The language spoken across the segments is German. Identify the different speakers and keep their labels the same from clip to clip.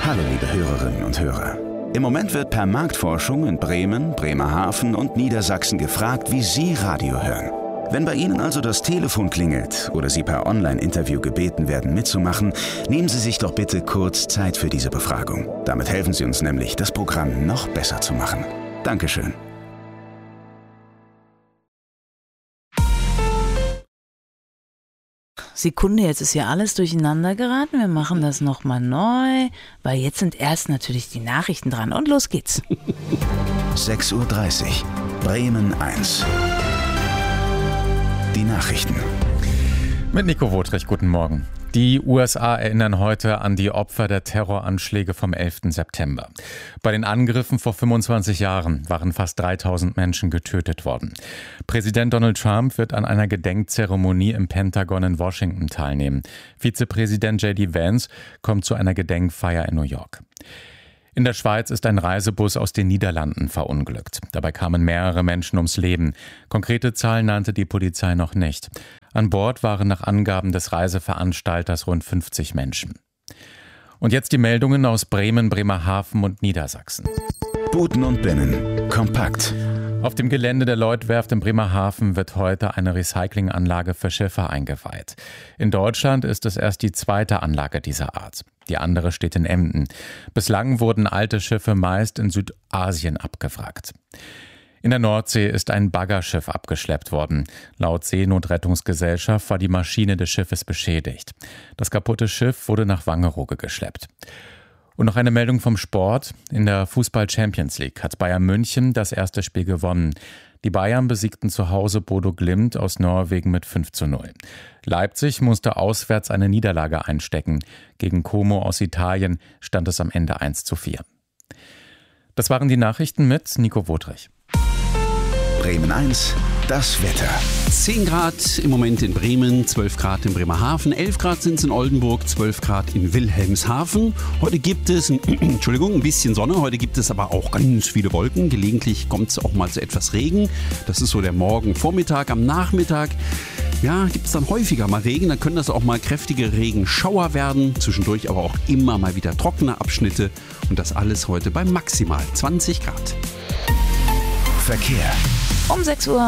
Speaker 1: Hallo liebe Hörerinnen und Hörer. Im Moment wird per Marktforschung in Bremen, Bremerhaven und Niedersachsen gefragt, wie Sie Radio hören. Wenn bei Ihnen also das Telefon klingelt oder Sie per Online-Interview gebeten werden mitzumachen, nehmen Sie sich doch bitte kurz Zeit für diese Befragung. Damit helfen Sie uns nämlich, das Programm noch besser zu machen. Dankeschön.
Speaker 2: Sekunde, jetzt ist hier alles durcheinander geraten. Wir machen das nochmal neu, weil jetzt sind erst natürlich die Nachrichten dran. Und los geht's.
Speaker 1: 6:30 Uhr, Bremen 1. Die Nachrichten.
Speaker 3: Mit Nico Wotrich, guten Morgen. Die USA erinnern heute an die Opfer der Terroranschläge vom 11. September. Bei den Angriffen vor 25 Jahren waren fast 3000 Menschen getötet worden. Präsident Donald Trump wird an einer Gedenkzeremonie im Pentagon in Washington teilnehmen. Vizepräsident J.D. Vance kommt zu einer Gedenkfeier in New York. In der Schweiz ist ein Reisebus aus den Niederlanden verunglückt. Dabei kamen mehrere Menschen ums Leben. Konkrete Zahlen nannte die Polizei noch nicht. An Bord waren nach Angaben des Reiseveranstalters rund 50 Menschen. Und jetzt die Meldungen aus Bremen, Bremerhaven und Niedersachsen.
Speaker 1: Buten und Binnen. Kompakt.
Speaker 3: Auf dem Gelände der Lloydwerft in Bremerhaven wird heute eine Recyclinganlage für Schiffe eingeweiht. In Deutschland ist es erst die zweite Anlage dieser Art. Die andere steht in Emden. Bislang wurden alte Schiffe meist in Südasien abgewrackt. In der Nordsee ist ein Baggerschiff abgeschleppt worden. Laut Seenotrettungsgesellschaft war die Maschine des Schiffes beschädigt. Das kaputte Schiff wurde nach Wangerooge geschleppt. Und noch eine Meldung vom Sport. In der Fußball-Champions League hat Bayern München das erste Spiel gewonnen. Die Bayern besiegten zu Hause Bodo Glimt aus Norwegen mit 5:0. Leipzig musste auswärts eine Niederlage einstecken. Gegen Como aus Italien stand es am Ende 1:4. Das waren die Nachrichten mit Nico Wotrich.
Speaker 1: Bremen 1, das Wetter.
Speaker 4: 10 Grad im Moment in Bremen, 12 Grad in Bremerhaven, 11 Grad sind es in Oldenburg, 12 Grad in Wilhelmshaven. Heute gibt es ein bisschen Sonne, heute gibt es aber auch ganz viele Wolken. Gelegentlich kommt es auch mal zu etwas Regen. Das ist so der Morgenvormittag. Am Nachmittag gibt es dann häufiger mal Regen. Dann können das auch mal kräftige Regenschauer werden. Zwischendurch aber auch immer mal wieder trockene Abschnitte. Und das alles heute bei maximal 20 Grad.
Speaker 1: Verkehr.
Speaker 2: Um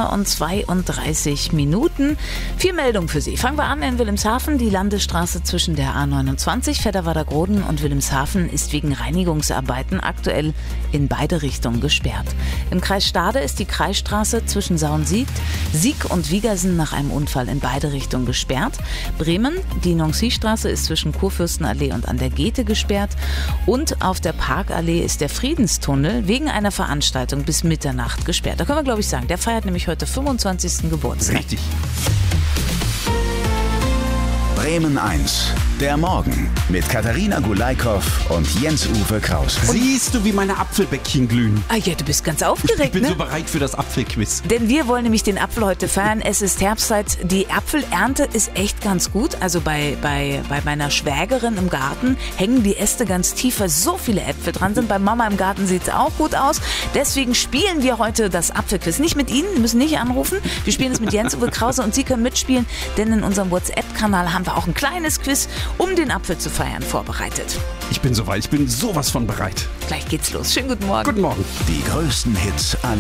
Speaker 2: 6:32 Uhr. 4 Meldungen für Sie. Fangen wir an in Wilhelmshaven. Die Landesstraße zwischen der A29, Fedderwader-Groden und Wilhelmshaven ist wegen Reinigungsarbeiten aktuell in beide Richtungen gesperrt. Im Kreis Stade ist die Kreisstraße zwischen Saun-Sieg und Wiegersen nach einem Unfall in beide Richtungen gesperrt. Bremen, die Nancy-Straße ist zwischen Kurfürstenallee und an der Goethe gesperrt. Und auf der Parkallee ist der Friedenstunnel wegen einer Veranstaltung bis Mitternacht gesperrt. Da können wir, glaube ich, sagen, der feiert nämlich heute 25. Geburtstag.
Speaker 4: Richtig.
Speaker 1: Bremen 1, der Morgen mit Katharina Gulaikow und Jens-Uwe Kraus.
Speaker 4: Siehst du, wie meine Apfelbäckchen glühen?
Speaker 2: Ah ja, du bist ganz aufgeregt,
Speaker 4: Ich bin
Speaker 2: ne?
Speaker 4: so bereit für das Apfelquiz.
Speaker 2: Denn wir wollen nämlich den Apfel heute feiern. Es ist Herbstzeit. Die Apfelernte ist echt ganz gut. Also bei meiner Schwägerin im Garten hängen die Äste ganz tief, weil so viele Äpfel dran sind. Bei Mama im Garten sieht es auch gut aus. Deswegen spielen wir heute das Apfelquiz. Nicht mit Ihnen, müssen nicht anrufen. Wir spielen es mit Jens-Uwe Krause und Sie können mitspielen, denn in unserem WhatsApp-Kanal haben wir auch ein kleines Quiz, um den Apfel zu feiern, vorbereitet.
Speaker 4: Ich bin soweit, ich bin sowas von bereit.
Speaker 2: Gleich geht's los. Schönen guten Morgen.
Speaker 4: Guten Morgen.
Speaker 1: Die größten Hits aller